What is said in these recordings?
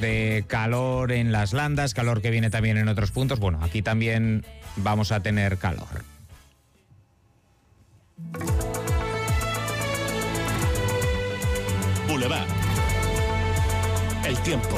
De calor en las Landas, calor que viene también en otros puntos. Bueno, aquí también vamos a tener calor. Boulevard. El tiempo.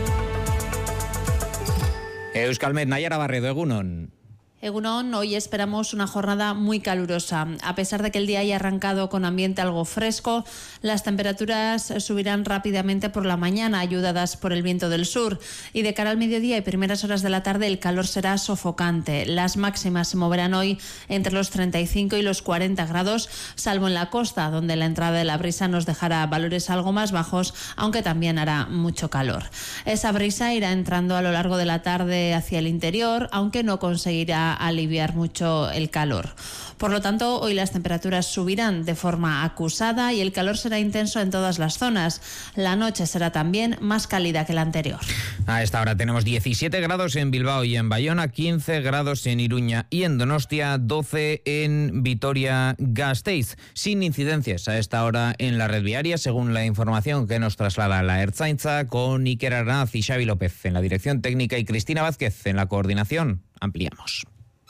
Euskalmet, Nayara Barredo, Egunon. Egunon, hoy esperamos una jornada muy calurosa. A pesar de que el día haya arrancado con ambiente algo fresco, las temperaturas subirán rápidamente por la mañana, ayudadas por el viento del sur. Y de cara al mediodía y primeras horas de la tarde, el calor será sofocante. Las máximas se moverán hoy entre los 35 y los 40 grados, salvo en la costa, donde la entrada de la brisa nos dejará valores algo más bajos, aunque también hará mucho calor. Esa brisa irá entrando a lo largo de la tarde hacia el interior, aunque no conseguirá aliviar mucho el calor. Por lo tanto, hoy las temperaturas subirán de forma acusada y el calor será intenso en todas las zonas. La noche será también más cálida que la anterior. A esta hora tenemos 17 grados en Bilbao y en Bayona, 15 grados en Iruña y en Donostia, 12 en Vitoria-Gasteiz. Sin incidencias a esta hora en la red viaria, según la información que nos traslada la Ertzaintza, con Iker Arnaz y Xavi López en la dirección técnica y Cristina Vázquez en la coordinación. Ampliamos.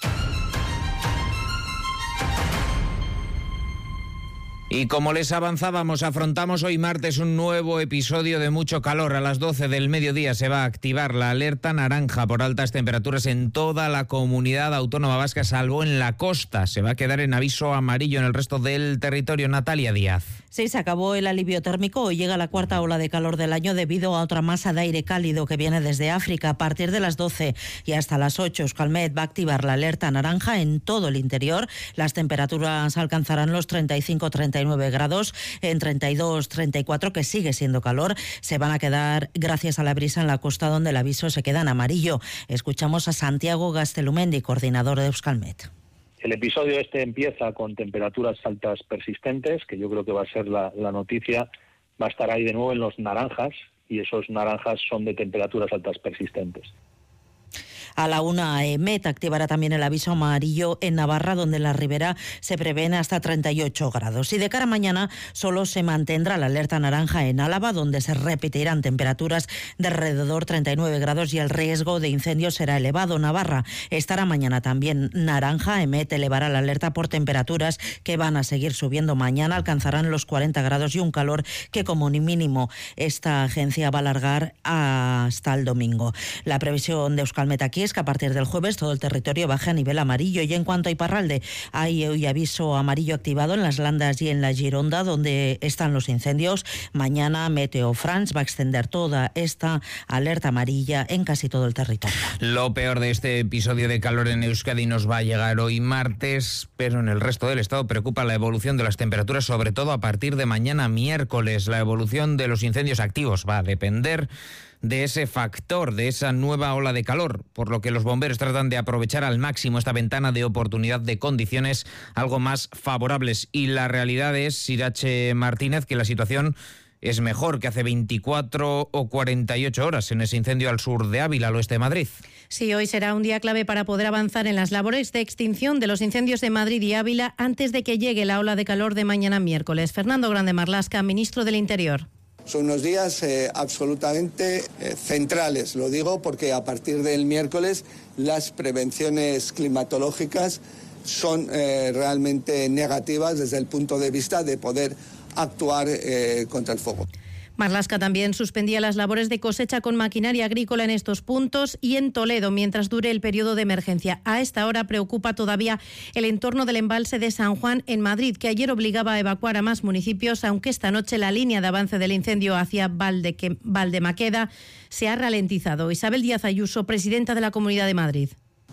Y como les avanzábamos, afrontamos hoy martes un nuevo episodio de mucho calor. A las 12 del mediodía se va a activar la alerta naranja por altas temperaturas en toda la comunidad autónoma vasca, salvo en la costa. Se va a quedar en aviso amarillo en el resto del territorio. Natalia Díaz. Sí, se acabó el alivio térmico. Hoy llega la cuarta ola de calor del año debido a otra masa de aire cálido que viene desde África. A partir de las 12 y hasta las 8, Euskalmet va a activar la alerta naranja en todo el interior. Las temperaturas alcanzarán los 35-39 grados, en 32-34, que sigue siendo calor. Se van a quedar gracias a la brisa en la costa, donde el aviso se queda en amarillo. Escuchamos a Santiago Gastelumendi, coordinador de Euskalmet. El episodio empieza con temperaturas altas persistentes, que yo creo que va a ser la noticia. Va a estar ahí de nuevo en los naranjas, y esos naranjas son de temperaturas altas persistentes. A la 1, EMET activará también el aviso amarillo en Navarra, donde en la ribera se prevén hasta 38 grados. Y de cara a mañana solo se mantendrá la alerta naranja en Álava, donde se repetirán temperaturas de alrededor 39 grados y el riesgo de incendios será elevado. Navarra estará mañana también naranja. EMET elevará la alerta por temperaturas que van a seguir subiendo mañana. Alcanzarán los 40 grados y un calor que como mínimo esta agencia va a alargar hasta el domingo. La previsión de Euskalmet aquí es que a partir del jueves todo el territorio baje a nivel amarillo. Y en cuanto a Iparralde, hay hoy aviso amarillo activado en las Landas y en la Gironda, donde están los incendios. Mañana Meteo France va a extender toda esta alerta amarilla en casi todo el territorio. Lo peor de este episodio de calor en Euskadi nos va a llegar hoy martes, pero en el resto del estado preocupa la evolución de las temperaturas, sobre todo a partir de mañana miércoles. La evolución de los incendios activos va a depender de ese factor, de esa nueva ola de calor, por lo que los bomberos tratan de aprovechar al máximo esta ventana de oportunidad de condiciones algo más favorables. Y la realidad es, Sirache Martínez, que la situación es mejor que hace 24 o 48 horas en ese incendio al sur de Ávila, al oeste de Madrid. Sí, hoy será un día clave para poder avanzar en las labores de extinción de los incendios de Madrid y Ávila antes de que llegue la ola de calor de mañana miércoles. Fernando Grande Marlaska, ministro del Interior. Son unos días absolutamente centrales, lo digo porque a partir del miércoles las prevenciones climatológicas son realmente negativas desde el punto de vista de poder actuar contra el fuego. Marlaska también suspendía las labores de cosecha con maquinaria agrícola en estos puntos y en Toledo mientras dure el periodo de emergencia. A esta hora preocupa todavía el entorno del embalse de San Juan en Madrid, que ayer obligaba a evacuar a más municipios, aunque esta noche la línea de avance del incendio hacia Valdemaqueda se ha ralentizado. Isabel Díaz Ayuso, presidenta de la Comunidad de Madrid.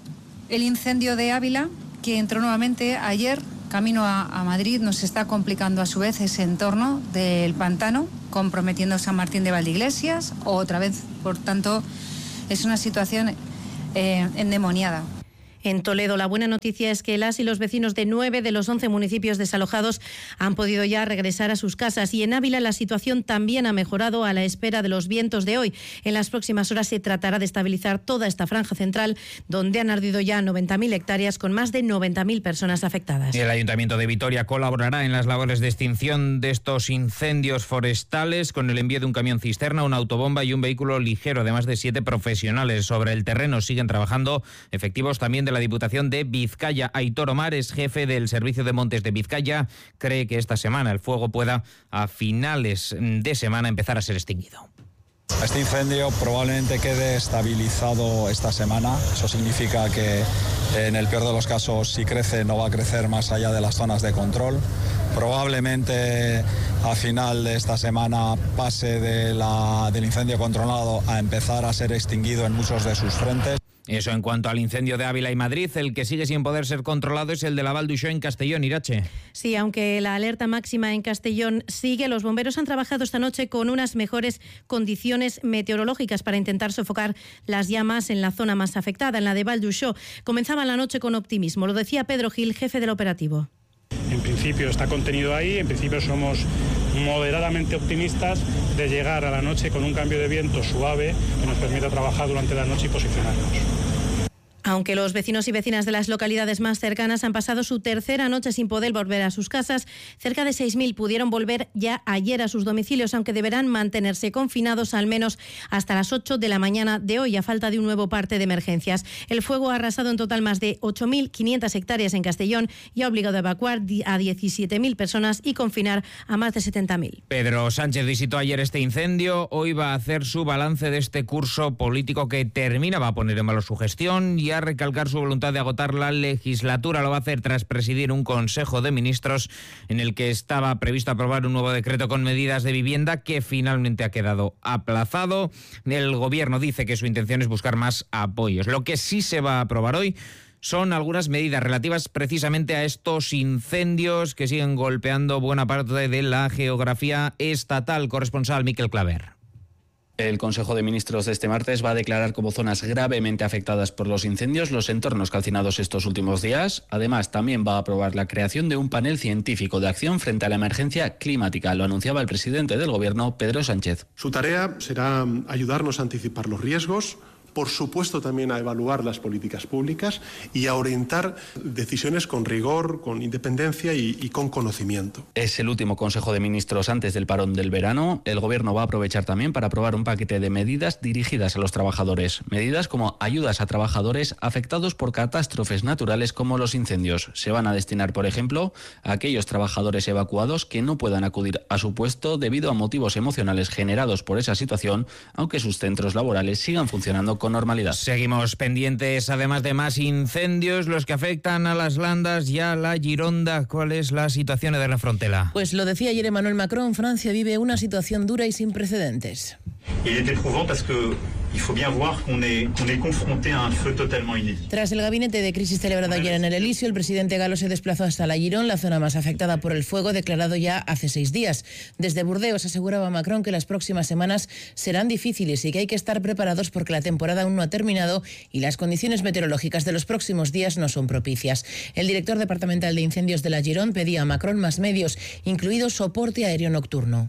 El incendio de Ávila, que entró nuevamente ayer camino a Madrid, nos está complicando a su vez ese entorno del pantano, comprometiendo San Martín de Valdeiglesias otra vez. Por tanto, es una situación endemoniada. En Toledo, la buena noticia es que las y los vecinos de 9 de los 11 municipios desalojados han podido ya regresar a sus casas, y en Ávila la situación también ha mejorado a la espera de los vientos de hoy. En las próximas horas se tratará de estabilizar toda esta franja central, donde han ardido ya 90.000 hectáreas con más de 90.000 personas afectadas. El Ayuntamiento de Vitoria colaborará en las labores de extinción de estos incendios forestales con el envío de un camión cisterna, una autobomba y un vehículo ligero de más de 7 profesionales. Sobre el terreno siguen trabajando efectivos también de la Diputación de Vizcaya. Aitor Omar es jefe del Servicio de Montes de Vizcaya. Cree que esta semana el fuego pueda, a finales de semana, empezar a ser extinguido. Este incendio probablemente quede estabilizado esta semana. Eso significa que en el peor de los casos, si crece, no va a crecer más allá de las zonas de control. Probablemente a final de esta semana pase del incendio controlado a empezar a ser extinguido en muchos de sus frentes. Eso en cuanto al incendio de Ávila y Madrid. El que sigue sin poder ser controlado es el de la Val d'Uixó en Castellón, Irache. Sí, aunque la alerta máxima en Castellón sigue, los bomberos han trabajado esta noche con unas mejores condiciones meteorológicas para intentar sofocar las llamas en la zona más afectada, en la de Val d'Uixó. Comenzaba la noche con optimismo, lo decía Pedro Gil, jefe del operativo. En principio está contenido ahí, en principio somos moderadamente optimistas de llegar a la noche con un cambio de viento suave que nos permita trabajar durante la noche y posicionarnos. Aunque los vecinos y vecinas de las localidades más cercanas han pasado su tercera noche sin poder volver a sus casas, cerca de 6.000 pudieron volver ya ayer a sus domicilios, aunque deberán mantenerse confinados al menos hasta las 8 de la mañana de hoy, a falta de un nuevo parte de emergencias. El fuego ha arrasado en total más de 8.500 hectáreas en Castellón y ha obligado a evacuar a 17.000 personas y confinar a más de 70.000. Pedro Sánchez visitó ayer este incendio. Hoy va a hacer su balance de este curso político que termina. Va a poner en valor su gestión y a recalcar su voluntad de agotar la legislatura. Lo va a hacer tras presidir un Consejo de Ministros en el que estaba previsto aprobar un nuevo decreto con medidas de vivienda que finalmente ha quedado aplazado. El Gobierno dice que su intención es buscar más apoyos. Lo que sí se va a aprobar hoy son algunas medidas relativas precisamente a estos incendios que siguen golpeando buena parte de la geografía estatal. Corresponsal Miquel Claver. El Consejo de Ministros de este martes va a declarar como zonas gravemente afectadas por los incendios los entornos calcinados estos últimos días. Además, también va a aprobar la creación de un panel científico de acción frente a la emergencia climática. Lo anunciaba el presidente del Gobierno, Pedro Sánchez. Su tarea será ayudarnos a anticipar los riesgos, por supuesto también a evaluar las políticas públicas y a orientar decisiones con rigor, con independencia y con conocimiento. Es el último Consejo de Ministros antes del parón del verano. El Gobierno va a aprovechar también para aprobar un paquete de medidas dirigidas a los trabajadores. Medidas como ayudas a trabajadores afectados por catástrofes naturales como los incendios. Se van a destinar, por ejemplo, a aquellos trabajadores evacuados que no puedan acudir a su puesto debido a motivos emocionales generados por esa situación, aunque sus centros laborales sigan funcionando con normalidad. Seguimos pendientes, además de más incendios, los que afectan a las Landas y a la Gironda. ¿Cuál es la situación de la frontera? Pues lo decía ayer Emmanuel Macron, Francia vive una situación dura y sin precedentes. Tras el gabinete de crisis celebrado ayer en el Elíseo, el presidente galo se desplazó hasta la Gironde, la zona más afectada por el fuego, declarado ya hace 6 días. Desde Burdeos aseguraba Macron que las próximas semanas serán difíciles y que hay que estar preparados porque la temporada aún no ha terminado y las condiciones meteorológicas de los próximos días no son propicias. El director departamental de incendios de la Gironde pedía a Macron más medios, incluido soporte aéreo nocturno.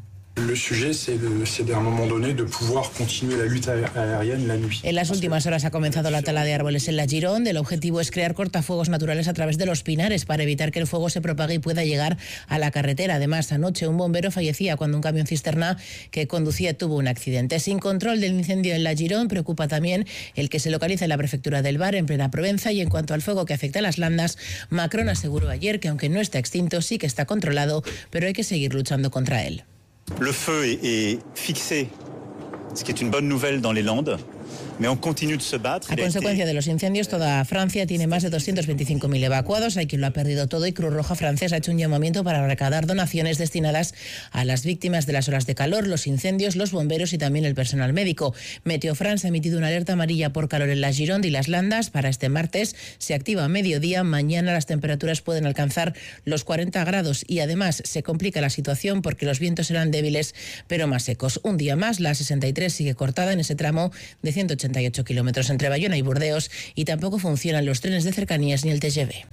En las últimas horas ha comenzado la tala de árboles en la Gironde. El objetivo es crear cortafuegos naturales a través de los pinares para evitar que el fuego se propague y pueda llegar a la carretera. Además, anoche un bombero fallecía cuando un camión cisterna que conducía tuvo un accidente. Sin control del incendio en la Gironde, preocupa también el que se localiza en la prefectura del Var, en plena Provenza. Y en cuanto al fuego que afecta a las Landas, Macron aseguró ayer que aunque no está extinto, sí que está controlado, pero hay que seguir luchando contra él. Le feu est fixé, ce qui est une bonne nouvelle dans les Landes. A consecuencia de los incendios, toda Francia tiene más de 225.000 evacuados. Hay quien lo ha perdido todo y Cruz Roja Francesa ha hecho un llamamiento para recaudar donaciones destinadas a las víctimas de las olas de calor, los incendios, los bomberos y también el personal médico. Meteo France ha emitido una alerta amarilla por calor en la Gironde y las Landas. Para este martes se activa a mediodía. Mañana las temperaturas pueden alcanzar los 40 grados y además se complica la situación porque los vientos serán débiles pero más secos. Un día más, la 63 sigue cortada en ese tramo de 188 kilómetros entre Bayona y Burdeos, y tampoco funcionan los trenes de cercanías ni el TGV.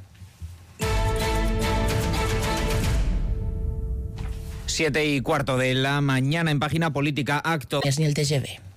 7:15 de la mañana en Página Política, acto. Ni el TGV.